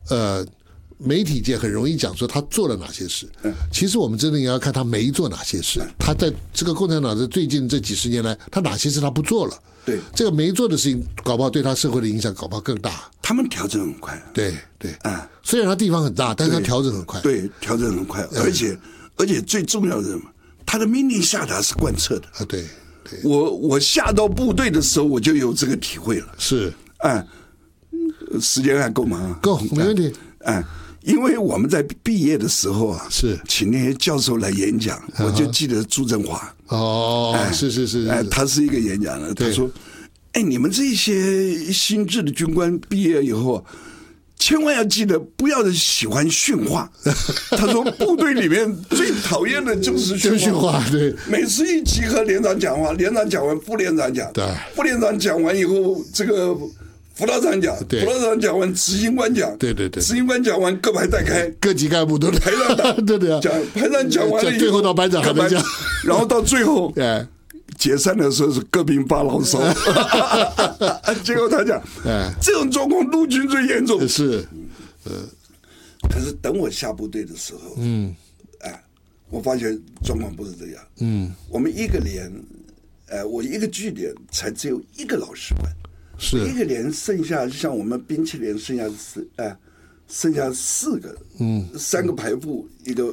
媒体界很容易讲说他做了哪些事，其实我们真的要看他没做哪些事。他在这个共产党的最近这几十年来，他哪些事他不做了？ 对， 这个没做的事情，搞不好对他社会的影响，搞不好更大。 他们调整很快， 对，虽然他地方很大，但是他调整很快。 对，调整很快，而且最重要的是什么？他的命令下达是贯彻的啊。对， 我下到部队的时候，我就有这个体会了。 是， 时间还够吗？ 够，没问题。 因为我们在毕业的时候啊， 是请那些教授来演讲，我就记得朱振华。 是， 他是一个演讲的，他说：“你们这些新制的军官毕业以后，千万要记得不要喜欢训话。”他说：“部队里面最讨厌的就是训话。 对， 每次一集合，连长讲话，连长讲完，副连长讲，副连长讲完以后，这个。”辅导长讲，辅导长讲完，执行官讲， 对， 执行官讲完，各排带开， 各级干部都排长讲，排长讲完了以后， 最后到班长还能讲， 然后到最后，解散的时候是各兵发牢骚，结果他讲，这种状况陆军最严重， 是， 可是等我下部队的时候，我发现状况不是这样，我们一个连，我一个据点才只有一个老师官。 是一个连剩下像我们兵器连剩下剩下4个，3个排副一个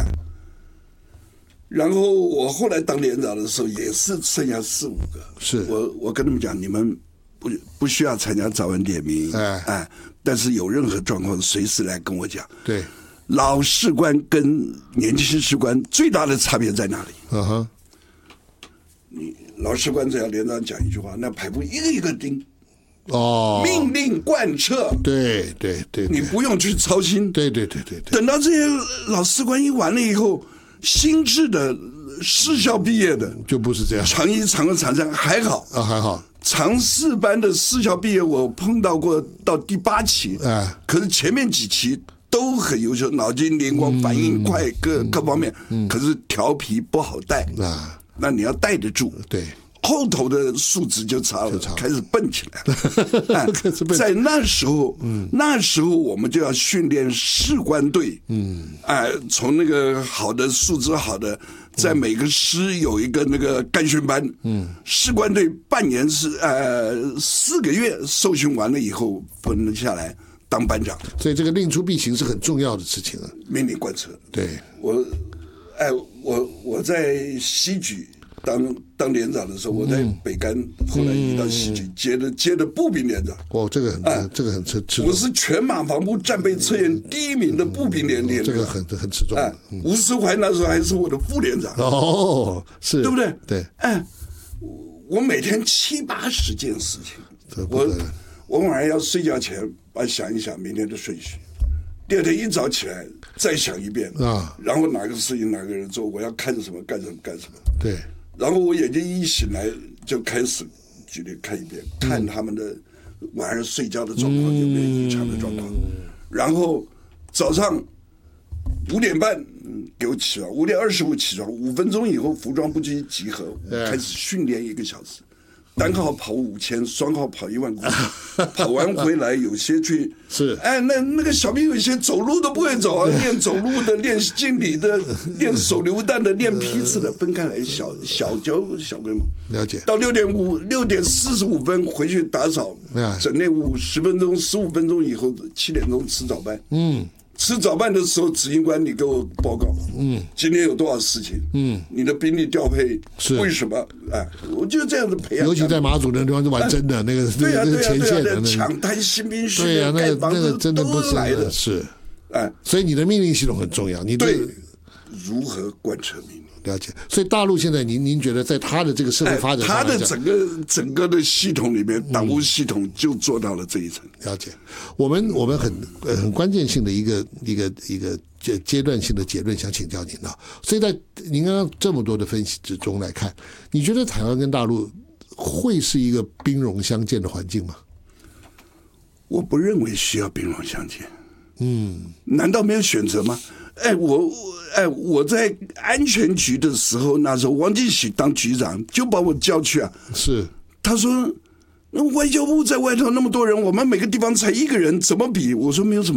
然后我后来当连长的时候也是剩下4、5个。 是我跟他们讲，你们不需要参加早晚点名，但是有任何状况随时来跟我讲。 对， 老士官跟年轻士官最大的差别在哪里？你老士官只要连长讲一句话，那排部一个一个盯，命令贯彻， 对， 你不用去操心， 对。 等到这些老士官一完了以后，新制的士校毕业的就不是这样， 常1、常2、常3还好还好。 常4班的士校毕业，我碰到过到第8期，可是前面几期都很优秀，脑筋灵光，反应快，各方面，可是调皮不好带那你要带得住， 对， 后头的素质就差了，开始笨起来了。在那时候，我们就要训练士官队，从那个好的素质好的，在每个师有一个那个干训班，士官队半年是4个月受训完了以后分下来当班长， 所以这个令出必行是很重要的事情啊， 命令贯彻。 对， 我在西局当连长的时候，我在北干，后来移到西局接的步兵连长。 这个很吃重。 我是全马防部战备测验第1名的步兵连连长， 这个很吃重。 吴思怀那时候还是我的副连长。 是， 对不对？ 对。 我每天70、80件事情，我晚上要睡觉前想一想明天的顺序。第2天一早起来再想一遍然后哪个事情哪个人做，我要看什么干什么。 对， 然后我眼睛一醒来就开始剧烈看一遍，看他们的晚上睡觉的状况有没有异常的状况。然后早上5点半给我起床，5点25起床，5分钟以后服装部集合，我开始训练1个小时。单号跑5000，双号跑1万公里，跑完回来有些去是那个小兵有些走路都不会走啊，练走路的，练敬礼的，练手榴弹的，练批次的，分开来小规模。 了解。 到6点45分回去打扫，整练50分钟、15分钟以后7点钟吃早班。吃早饭的时候，执行官你给我报告，今天有多少事情，你的兵力调配为什么？我就这样子培养。 尤其在马祖那地方就玩真的，那个对啊， 前线的抢滩新兵训练， 盖房子那个真的不是来的， 是，所以你的命令系统很重要，你对如何贯彻命令。 了解，所以大陆现在您觉得在他的这个社会发展上， 他的整个的系统里面，党务系统就做到了这一层。 了解，我们很关键性的一个阶段性的结论，想请教您啊。所以在您刚刚这么多的分析之中来看，你觉得台湾跟大陆会是一个兵戎相见的环境吗？ 我不认为需要兵戎相见。难道没有选择吗？我在安全局的时候，那时候王进喜当局长，就把我叫去啊。 是， 他说，那外交部在外头那么多人，我们每个地方才1个人，怎么比？我说没有什么